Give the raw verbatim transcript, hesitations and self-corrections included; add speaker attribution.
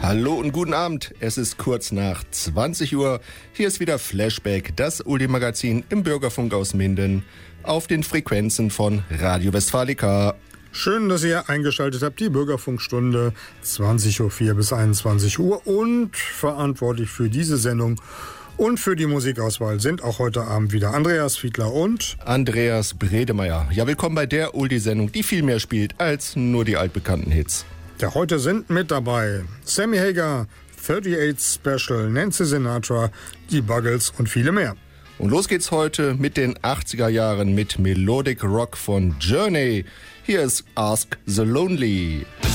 Speaker 1: Hallo und guten Abend. Es ist kurz nach zwanzig Uhr. Hier ist wieder Flashback, das Oldie-Magazin im Bürgerfunk aus Minden auf den Frequenzen von Radio Westfalica.
Speaker 2: Schön, dass ihr eingeschaltet habt, die Bürgerfunkstunde zwanzig Uhr vier bis einundzwanzig Uhr, und verantwortlich für diese Sendung und für die Musikauswahl sind auch heute Abend wieder Andreas Fiedler und
Speaker 1: Andreas Bredemeier. Ja, willkommen bei der Oldie-Sendung, die viel mehr spielt als nur die altbekannten Hits.
Speaker 2: Ja, heute sind mit dabei Sammy Hagar, achtundachtzig Special, Nancy Sinatra, die Buggles und viele mehr.
Speaker 1: Und los geht's heute mit den achtziger Jahren mit Melodic Rock von Journey. Hier ist Ask the Lonely.